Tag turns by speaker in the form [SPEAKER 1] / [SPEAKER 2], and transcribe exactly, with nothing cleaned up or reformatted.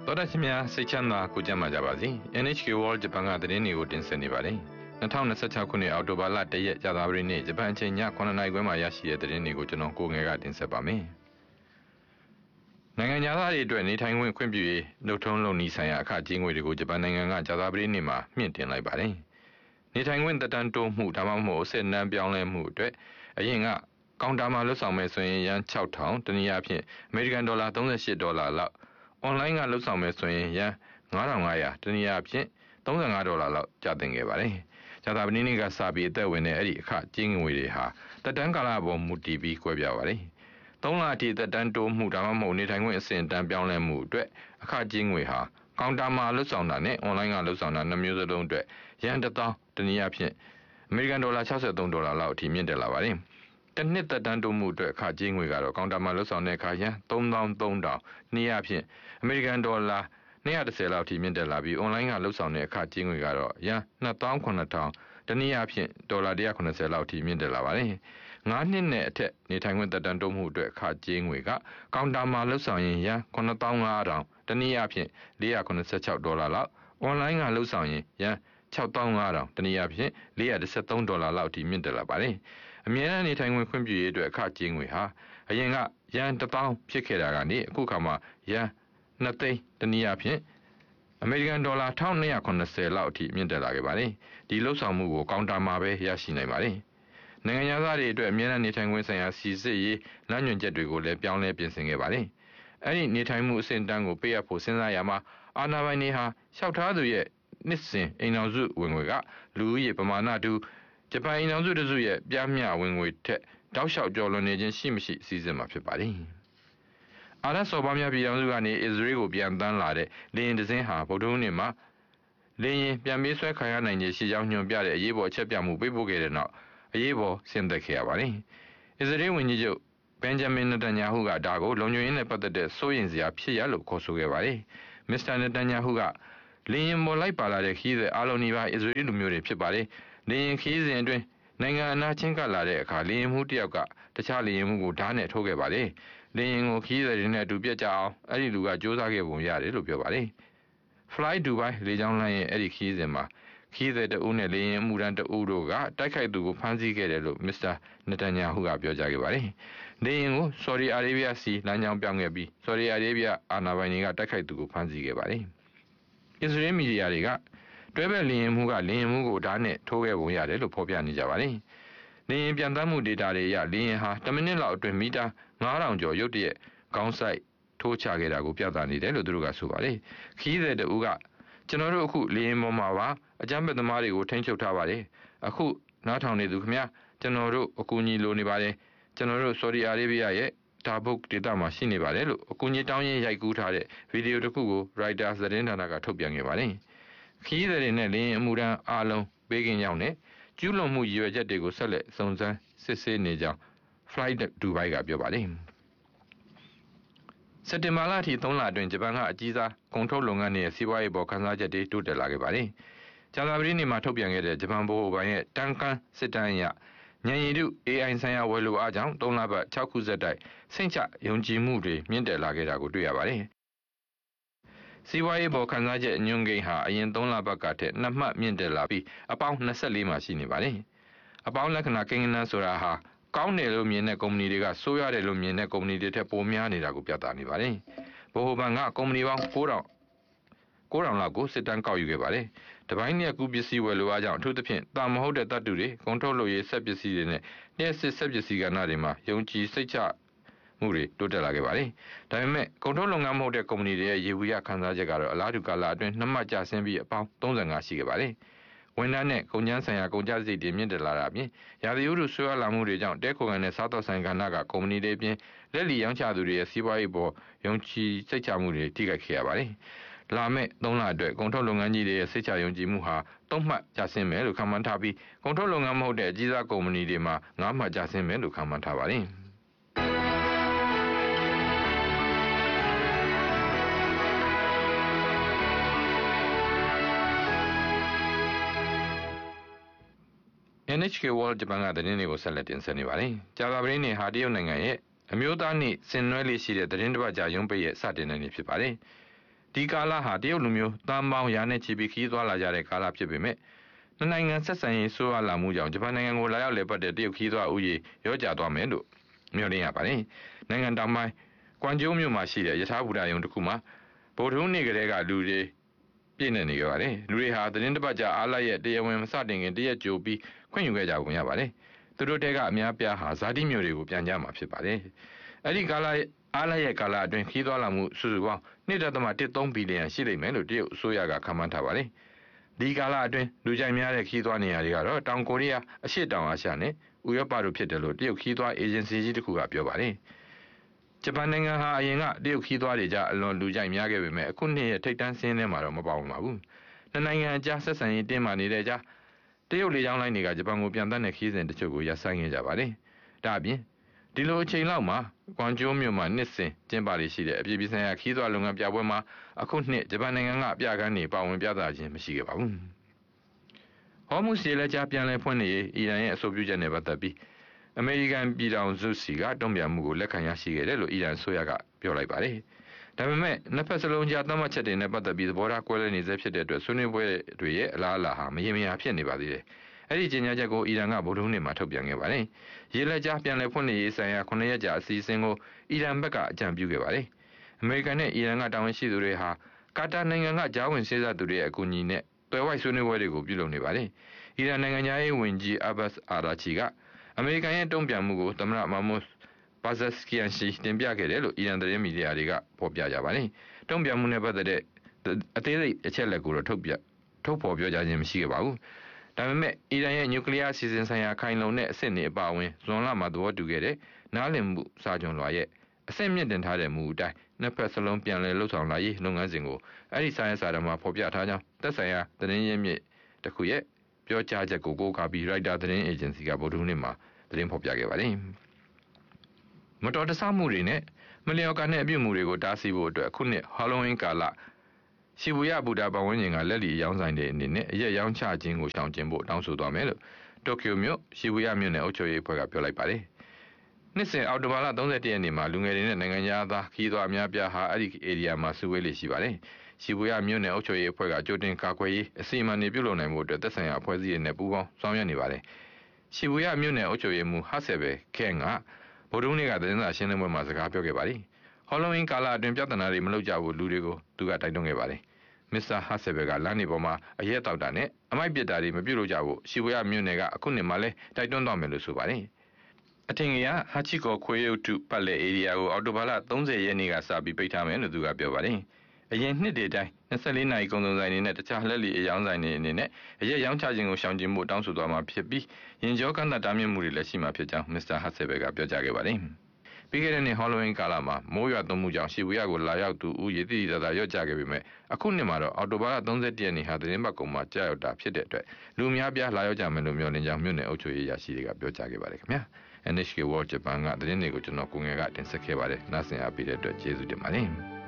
[SPEAKER 1] တော်တာရှင်များစိတ်ချမ်းသာကိုကြမ်းပါကြပါစေ N H K World Japan ကသတင်းတွေကိုတင်ဆက်နေပါတယ်၂၀၂၆ခုနှစ်အောက်တိုဘာလ၁ရက်ကြာသပတေးနေ့ဂျပန်အချိန်ည9နာရီခွဲမှာရရှိတဲ့သတင်းတွေကိုကျွန်တော်ကိုငယ်ကတင်ဆက်ပါမယ်နိုင်ငံသားတွေအတွက်နေထိုင်ခွင့်ခွင့်ပြုရေးနှုတ်ထုံးလုပ်နည်းဆိုင်ရာအခကြေးငွေတွေကိုဂျပန်နိုင်ငံကကြာသပတေးနေ့မှာမြင့်တင်လိုက်ပါတယ်နေထိုင်ခွင့်သက်တမ်းတိုးမှုဒါမှမဟုတ်အစစ်အနှံပြောင်းလဲမှုအတွက်အရင်ကကောင်တာမှာလွတ်ဆောင်မယ်ဆိုရင်ရန်၆ထောင်တနည်းအားဖြင့်အမေရိကန်ဒေါ်လာ၃၈ဒေါ်လာလောက်အွန်လိုင်းကလှုပ်ဆောင်မယ်ဆိုရင်ရန်၅ထောင်၅ရာတနည်းအားဖြင့်၃၅ဒေါ်လာလောက်ကျသင့်ခဲ့ပါတယ်။ကြာသပတေးနေ့ကစပြီးအသက်ဝင်တဲ့အဲ့ဒီအခကြေးငွေတွေဟာတက်တန်းကာလပေါ်မူတည်ပြီးကွဲပြားပါတယ်။၃လအထိတက်တန်းတိုးမှုဒါမှမဟုတ်နေထိုင်ခွင့်အဆင့်အတန်းပြောင်းလဲမှုအတွက်အခကြေးငွေဟာကောင်တာမှာလှုပ်ဆောင်တာနဲ့အွန်လိုင်းကလှုပ်ဆောင်တာနှစ်မျိုးစလုံးအတွက်ရန်တစ်သောင်းတနည်းအားဖြင့်အမေရိကန်ဒေါ်လာ၆၃ဒေါ်လာလောက်အထိမြင့်တက်လာပါတယ်။တစ်နှစ်သက်တမ်းတိုးမှုအတွက်အခကြေးငွေကတော့ကောင်တာမှာလှုပ်ဆောင်တဲ့အခါရန်၃သောင်း၃ထောင်နည်းအားဖြင့်အမေရိကန်ဒေါ်လာ၂၁၀လောက်ထိမြင့်တက်လာပြီးအွန်လိုင်းကလှုပ်ဆောင်တဲ့အခကြေးငွေကတော့ရန်၂သောင်း၇ထောင်တနည်းအားဖြင့်ဒေါ်လာ၁၇၀လောက်ထိမြင့်တက်လာပါတယ်။ငါးနှစ်နဲ့အထက်နေထိုင်ခွင့်သက်တမ်းတိုးမှုအတွက်အခကြေးငွေကကောင်တာမှာလှုပ်ဆောင်ရင်ရန်၉သောင်း၅ထောင်တနည်းအားဖြင့်၄၇၆ဒေါ်လာလောက်အွန်လိုင်းကလှုပ်ဆောင်ရင်ရန်၆သောင်း၅ထောင်တနည်းအားဖြင့်၄၁၃ဒေါ်လာလောက်ထိမြင့်တက်လာပါတယ်။အမြဲတမ်းနေထိုင်ခွင့်ခွင့်ပြုရေးအတွက်အခကြေးငွေဟာအရင်ကရန်တစ်သောင်းဖြစ်ခဲ့တာကနေအခုခါမှာရန်နှစ်သိန်းတနည်းအားဖြင့်အမေရိကန်ဒေါ်လာ၁၂၇၀လောက်အထိမြင့်တက်လာခဲ့ပါတယ်။ဒီလှုပ်ဆောင်မှုကိုကောင်တာမှာပဲရရှိနိုင်ပါတယ်။နိုင်ငံသားတွေအတွက်အမြဲတမ်းနေထိုင်ခွင့်ဆိုင်ရာစီစစ်ရေးလမ်းညွှန်ချက်တွေကိုလည်းပြောင်းလဲပြင်ဆင်ခဲ့ပါတယ်။အဲ့ဒီနေထိုင်မှုအဆင့်တန်းကိုပေးအပ်ဖို့စဉ်းစားရမှာအာဏာပိုင်တွေဟာလျှောက်ထားသူရဲ့နှစ်စဉ်အိမ်တော်စုဝင်ငွေကလူဦးရေပမာဏတူဂျပန်အိမ်တော်စုတစုရဲ့ပြမျှဝင်ငွေထက်တောက်လျှောက်ကျော်လွန်နေခြင်းရှိမရှိအစည်းအဝေးမှာဖြစ်ပါတယ်။အာရဆော်ဘာများပြည်တော်စုကနေအစ္စရေးကိုပြန်တန်းလာတဲ့လေယာဉ်တစ်စင်းဟာဗုဒ္ဓဟူးနေ့မှာလေယာဉ်ပြန်ပြေးဆွဲခံရနိုင်ခြင်းရှိကြောင်းညွှန်ပြတဲ့အရေးပေါ်အချက်ပြမှုပေးပို့ခဲ့တဲ့နောက်အရေးပေါ်ဆင်းသက်ခဲ့ရပါတယ်။အစ္စရေးဝန်ကြီးချုပ်ဘင်ဂျမင်နတန်ညာဟုကဒါကိုလုံခြုံရေးနဲ့ပတ်သက်တဲ့စိုးရိမ်စရာဖြစ်ရလို့ခေါ်ဆိုခဲ့ပါတယ်။မစ္စတာနတန်ညာဟုကလေယာဉ်ပေါ်လိုက်ပါလာတဲ့ခီးသည်အားလုံးဒီပါအစ္စရေးလူမျိုးတွေဖြစ်ပါတယ်။လေယာဉ်ခီးစဉ်အတွင်းနိုင်ငံအနာချင်းကလာတဲ့အခါလေယာဉ်မှုတစ်ယောက်ကတခြားလေယာဉ်မှုကိုဓာတ်နဲ့ထိုးခဲ့ပါတယ်။လေယာဉ်ကိုခီးသည်တွေနဲ့အတူပြတ်ကြအောင်အဲ့ဒီလူကစူးစမ်းခဲ့ပုံရတယ်လို့ပြောပါတယ်။ Fly Dubai လေကြောင်းလိုင်းရဲ့အဲ့ဒီခီးစဉ်မှာခီးသည်တအုပ်နဲ့လေယာဉ်အမှုထမ်းတအုပ်တို့ကတိုက်ခိုက်သူကိုဖမ်းဆီးခဲ့တယ်လို့မစ္စတာနတန်ညာဟုကပြောကြားခဲ့ပါတယ်။လေယာဉ်ကိုဆော်ဒီအာရေဗျစီလမ်းကြောင်းပြောင်းခဲ့ပြီးဆော်ဒီအာရေဗျအာဏာပိုင်တွေကတိုက်ခိုက်သူကိုဖမ်းဆီးခဲ့ပါတယ်။အစ္စရေးမီဒီယာတွေကတွဲဘက်လေယာဉ်မှုကလေယာဉ်မှုကိုဓာတ်နဲ့ထိုးခဲ့ပုံရတယ်လို့ဖော်ပြနေကြပါတယ်။လေယာဉ်ပြန်တမ်းမှုဒေတာတွေအရလေယာဉ်ဟာတစ်မိနစ်လောက်အတွင်းမီတာ၅ထောင်ကျော်ရုတ်တရက်ခေါင်းဆိုင်ထိုးချခဲ့တာကိုပြသနေတယ်လို့သူတို့ကဆိုပါတယ်။ခီးသည်တူကကျွန်တော်တို့အခုလေယာဉ်ပေါ်မှာပါအကြမ်းဖက်သမားတွေကိုထိန်းချုပ်ထားပါတယ်။အခုနားထောင်နေသူခင်ဗျာကျွန်တော်တို့အကူအညီလိုနေပါတယ်။ကျွန်တော်တို့ဆော်ဒီအာရေဗျရဲ့ဒါဘုတ်ဒေတာမှာရှိနေပါတယ်လို့အကူအညီတောင်းရင်းရိုက်ကူးထားတဲ့ဗီဒီယိုတစ်ခုကို Reuters သတင်းဌာနကထုတ်ပြန်ခဲ့ပါတယ်။ခီးသည်တွေနဲ့လေယာဉ်အမှုထမ်းအားလုံးပေးကင်းရောက်နေကျူးလွန်မှုရည်ရွယ်ချက်တွေကိုဆက်လက်စုံစမ်းစစ်ဆေးနေကြောင်း Fly Dubai ကပြောပါတယ်။စက်တင်ဘာလအထိသုံးလအတွင်းဂျပန်ကအကြီးစားကုန်ထုတ်လုပ်ငန်းတွေရဲ့စီးပွားရေးပေါ်ခန်းစားချက်တွေတိုးတက်လာခဲ့ပါတယ်။ကြာသပတေးနေ့မှာထုတ်ပြန်ခဲ့တဲ့ဂျပန်ဗဟိုဘဏ်ရဲ့တန်ကန်စစ်တမ်းအရဉာဏ်ရည်တု A I ဆိုင်ရာဝယ်လိုအားကြောင့်သုံးလပတ်၆ခုဆက်တိုက်စိတ်ချယုံကြည်မှုတွေမြင့်တက်လာခဲ့တာကိုတွေ့ရပါတယ်။စီးပွားရေးပေါ်ခန်းစားချက်အညွှန်းကိန်းဟာအရင်သုံးလပတ်ကထက်နှစ်မှတ်မြင့်တက်လာပြီးအပေါင်း၂၄မှာရှိနေပါတယ်။အပေါင်းလက္ခဏာကိန်းဂဏန်းဆိုတာဟာကောင်းတယ်လို့မြင်တဲ့ကုမ္ပဏီတွေကဆိုးရတယ်လို့မြင်တဲ့ကုမ္ပဏီတွေထက်ပိုများနေတာကိုပြသနေပါတယ်။ဗဟိုဘဏ်ကကုမ္ပဏီပေါင်း၉ထောင်လောက်ကိုစစ်တမ်းကောက်ယူခဲ့ပါတယ်။တပိုင်းလျက်ကူးပစ္စည်းဝယ်လိုအားကြောင့်အထူးသဖြင့်တာမဟုတ်တဲ့သတ္တုတွေကုန်ထုတ်လုပ်ရေးစက်ပစ္စည်းတွေနဲ့လျှက်စစ်စက်ပစ္စည်းကဏ္ဍတွေမှာယုံကြည်စိတ်ချမှုတွေတိုးတက်လာခဲ့ပါတယ်။ဒါပေမဲ့ကုန်ထုတ်လုပ်ငန်းမဟုတ်တဲ့ကုမ္ပဏီတွေရဲ့ရေဘူးရခန်းစားချက်ကတော့အလားတူကာလအတွင်းနှစ်မှတ်ကျဆင်းပြီးအပေါင်း၃၅ရှိခဲ့ပါတယ်။ဝန်ထမ်းနဲ့ကုန်ကျန်းဆိုင်ရာကုန်ကျစရိတ်တွေမြင့်တက်လာတာအပြင်ရာသီဥတုဆွေးနွေးလာမှုတွေကြောင့်တဲခိုကန်နဲ့စားသောက်ဆိုင်ကဏ္ဍကကုမ္ပဏီတွေအပြင်လက်လီရောင်းချသူတွေရဲ့စီးပွားရေးပေါ်ယုံကြည်စိတ်ချမှုတွေထိခိုက်ခဲ့ရပါတယ်။လာမယ့်သုံးလအတွက်ကုန်ထုတ်လုပ်ငန်းကြီးတွေရဲ့စိတ်ချယုံကြည်မှုဟာသုံးမှတ်ကျဆင်းမယ်လို့ခန့်မှန်းထားပြီးကုန်ထုတ်လုပ်ငန်းမဟုတ်တဲ့အကြီးစားကုမ္ပဏီတွေမှာငါးမှတ်ကျဆင်းမယ်လို့ခန့်မှန်းထားပါတယ်။ N H K World Japan ကသတင်းတွေကိုဆက်လက်တင်ဆက်နေပါတယ်။ကြာသပတေးနေ့ဟာတရုတ်နိုင်ငံရဲ့အမျိုးသားနေ့ဆင်နွှဲလေးရှိတဲ့သတင်းတစ်ပတ်ကြာရုံးပိတ်ရဲ့စတင်တဲ့နေ့ဖြစ်ပါတယ်။ဒီကာလဟာတရုတ်လူမျိုးတန်ပေါင်းရာနဲ့ချီပြီးခီးသွားလာကြတဲ့ကာလဖြစ်ပေမဲ့နှစ်နိုင်ငံဆက်ဆံရေးဆိုးရွားလာမှုကြောင့်ဂျပန်နိုင်ငံကိုလာရောက်လည်ပတ်တဲ့တရုတ်ခီးသွားဦးရေရောကျသွားမယ်လို့မျှော်လင့်ရပါတယ်။နိုင်ငံတောင်ပိုင်းကွမ်ကျိုးမြို့မှာရှိတဲ့ယထာဘူတာယုံတစ်ခုမှာဗုဒ္ဓဟူးနေ့ကလေးကလူတွေပြည့်နေနေကြပါတယ်။လူတွေဟာသတင်းတစ်ပတ်ကြာအားလိုက်ရဲ့တရားဝင်မစတင်ခင်တရက်ကြိုပြီးခွင့်ယူခဲ့ကြပုံရပါတယ်။သူတို့တဲကအများပြားဟာဇာတိမျိုးတွေကိုပြန်ကြမှာဖြစ်ပါတယ်။အဲ့ဒီကာလအားလိုက်ရဲ့ကာလအတွင်းခီးသွားလာမှုစုစုပေါင်း နှစ်ဒသမ တစ်သုံး ဘီလီယံရှိလိမ့်မယ်လို့တရုတ်အစိုးရကခန့်မှန်းထားပါတယ်။ဒီကာလအတွင်းလူကြိုက်များတဲ့ခီးသွားနေရာတွေကတော့တောင်ကိုရီးယားအရှေ့တောင်အာရှနဲ့ဥရောပတို့ဖြစ်တယ်လို့တရုတ်ခီးသွားအေဂျင်စီကြီးတစ်ခုကပြောပါတယ်။ဂျပန်နိုင်ငံဟာအရင်ကတရုတ်ခီးသွားတွေကြအလွန်လူကြိုက်များခဲ့ပေမဲ့အခုနှစ်ရဲ့ထိပ်တန်းစင်းထဲမှာတော့မပါဝင်ပါဘူး။နှစ်နိုင်ငံအကြားဆက်ဆံရေးတင်းမာနေတဲ့ကြားတရုတ်လေကြောင်းလိုင်းတွေကဂျပန်ကိုပြန်တက်တဲ့ခီးစဉ်တချို့ကိုရပ်ဆိုင်းခဲ့ကြပါတယ်။ဒါအပြင်ဒီလိုအချိန်လောက်မှာကွမ်ကျိုးမြို့မှာနှစ်စဉ်ကျင်းပလေရှိတဲ့အပြည်ပြည်ဆိုင်ရာခီးသွားလုပ်ငန်းပြပွဲမှာအခုနှစ်ဂျပန်နိုင်ငံကအပြကန်းတွေပါဝင်ပြသခြင်းမရှိခဲ့ပါဘူး။ဟော်မုစ်ရေလက်ကြားပြန်လည်ဖွင့်နေအီရန်ရဲ့အဆိုပြုချက်နဲ့ပတ်သက်ပြီးအမေရိကန်ပြည်ထောင်စုစီကတုံ့ပြန်မှုကိုလက်ခံရရှိခဲ့တယ်လို့အီရန်ဆိုရကပြောလိုက်ပါတယ်။ဒါပေမဲ့နှစ်ဖက်စလုံးကြားသတ်မှတ်ချက်တွေနဲ့ပတ်သက်ပြီးသဘောထားကွဲလွဲနေစေဖြစ်တဲ့အတွက်ဆွေးနွေးပွဲတွေရဲ့အလားအလာဟာမရေမရာဖြစ်နေပါသေးတယ်။အဲ့ဒီကြေညာချက်ကိုအီရန်ကဗုဒ္ဓဟူးနေ့မှာထုတ်ပြန်ခဲ့ပါတယ်။ရေလက်ကြားပြန်လည်ဖွင့်လှစ်ရေးဆိုင်ရာခုနှစ်ရက်ကြာအစီအစဉ်ကိုအီရန်ဘက်ကအကြံပြုခဲ့ပါတယ်။အမေရိကန်နဲ့အီရန်ကတာဝန်ရှိသူတွေဟာကာတာနိုင်ငံကဂျာဝင်စေးစပ်သူတွေရဲ့အကူအညီနဲ့တွယ်ဝိုက်ဆွေးနွေးပွဲတွေကိုပြုလုပ်နေပါတယ်။အီရန်နိုင်ငံသားရေးဝန်ကြီးအဘတ်အာရာချီကအမေရိကန်ရဲ့တုံ့ပြန်မှုကိုသမ္မတမာမွတ်ဘာဇက်စကီယန်ရှိတင်ပြခဲ့တယ်လို့အီရန်သတင်းမီဒီယာတွေကဖော်ပြကြပါတယ်။တုံ့ပြန်မှုနဲ့ပတ်သက်တဲ့အသေးစိတ်အချက်အလက်ကိုတော့ထုတ်ပြထုတ်ဖော်ပြောကြားခြင်းမရှိခဲ့ပါဘူး။ဒါပေမဲ့အီရန်ရဲ့နျူကလ িয়ার စီစဉ်ဆိုင်ရာခိုင်လုံတဲ့အဆင့်တွေအပါအဝင်ဇွန်လမှာသဘောတူခဲ့တဲ့နားလည်မှုစာချုပ်လွှာရဲ့အဆင့်မြင့်တင်ထားတဲ့မူအတိုင်းနှစ်ဖက်စလုံးပြန်လည်လှုပ်ဆောင်လာရေးလုပ်ငန်းစဉ်ကိုအဲ့ဒီစာရေးစာတမ်းမှာဖော်ပြထားကြောင်းသက်ဆိုင်ရာသတင်းရင်းမြစ်တစ်ခုရဲ့ပြောကြားချက်ကိုကိုးကားပြီးရိုက်တာသတင်းအေဂျင်စီကဗုဒ္ဓဟူးနေ့မှာသတင်းဖော်ပြခဲ့ပါတယ်။မတော်တဆမှုတွေနဲ့မလျော်ကန်တဲ့အပြုအမူတွေကိုတားဆီးဖို့အတွက်အခုနှစ်ဟာလိုဝင်းကာလရှီဘူယာဘူတာပတ်ဝန်းကျင်ကလက်လီရောင်းဆိုင်တဲ့အနေနဲ့အရက်ရောင်းချခြင်းကိုရှောင်ကျဉ်ဖို့တောင်းဆိုသွားမယ်လို့တိုကျိုမြို့ရှီဘူယာမြို့နယ်အုပ်ချုပ်ရေးအဖွဲ့ကပြောလိုက်ပါတယ်။နှစ်စဉ်အောက်တိုဘာလသုံးဆယ့်တစ်ရက်နေ့မှာလူငယ်တွေနဲ့နိုင်ငံသားခီးသွားအများပြားဟာအဲ့ဒီဧရိယာမှာစုဝေးလေရှိပါတယ်။ရှီဘူယာမြို့နယ်အုပ်ချုပ်ရေးအဖွဲ့ကကြိုတင်ကာကွယ်ရေးအစီအမံတွေပြုလုပ်နိုင်ဖို့အတွက်သက်ဆိုင်ရာအဖွဲ့အစည်းတွေနဲ့ပူးပေါင်းဆောင်ရွက်နေပါတယ်။ရှီဘူယာမြို့နယ်အုပ်ချုပ်ရေးမှူးဟာဆယ်ဘဲခဲငါဗုဒ္ဓဟူးနေ့ကသတင်းစာရှင်းလင်းပွဲမှာစကားပြောခဲ့ပါတယ်။ဟော်လိုဝင်းကာလအတွင်းပြဿနာတွေမလုပ်ကြဘူးလူတွေကိုသူကတိုက်တွန်းခဲ့ပါတယ်။မစ္စတာဟာဆယ်ဘဲကလမ်းနေပေါ်မှာအရက်တောက်တာနဲ့အမိုက်ပစ်တာတွေမပြုလုပ်ကြဘူးရှီဘူယာမြို့နယ်ကအခုနှစ်မှလည်းတိုက်တွန်းသွားမယ်လို့ဆိုပါတယ်။အထင်ကြီးဟာချီကိုခွေရုတ်တုပတ်လက်ဧရိယာကိုအော်တိုဘာလသုံးဆယ်ရက်နေ့ကစပြီးပိတ်ထားမယ်လို့သူကပြောပါတယ်။အရင်နှစ်တွေတိုင်းနှစ်ဆယ့်လေးနာရီကုန်စုံဆိုင်တွေနဲ့တခြားလက်လီအယောင်းဆိုင်တွေအနေနဲ့အရက်ရောင်းချခြင်းကိုရှောင်ကျဉ်ဖို့တောင်းဆိုသွားမှာဖြစ်ပြီးရင်ကျော်ကန့်သက်တားမြစ်မှုတွေလည်းရှိမှာဖြစ်ကြောင်းမစ္စတာဟာဆယ်ဘဲကပြောကြားခဲ့ပါတယ်။ပြီးခဲ့တဲ့နှစ်ဟော်လိုဝင်းကာလမှာမိုးရွာသွန်းမှုကြောင့်ရှီဘူယာကိုလာရောက်သူဦးရေတိတိကျကျရော့ကျခဲ့ပေမဲ့အခုနှစ်မှာတော့အော်တိုဘာလသုံးဆယ့်တစ်ရက်နေ့ဟာသတင်းပတ်ကုန်မှာကြာရောက်တာဖြစ်တဲ့အတွက်လူအများပြားလာရောက်ကြမယ်လို့မျှော်လင့်ကြောင်းမြို့နယ်အုပ်ချုပ်ရေးရရှိတွေကပြောကြားခဲ့ပါတယ်ခင်ဗျာ။ အန် အိချ် ကေ World Japan ကသတင်းတွေကိုကျွန်တော်ကိုငယ်ကတင်ဆက်ခဲ့ပါတယ်။နားဆင်အားပေးတဲ့အတွက်ကျေးဇူးတင်ပါတယ်။